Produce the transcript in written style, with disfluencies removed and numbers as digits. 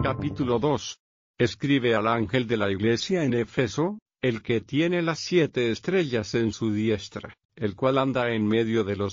Capítulo 2. Escribe al ángel de la iglesia en Éfeso, el que tiene las 7 estrellas en su diestra, el cual anda en medio de los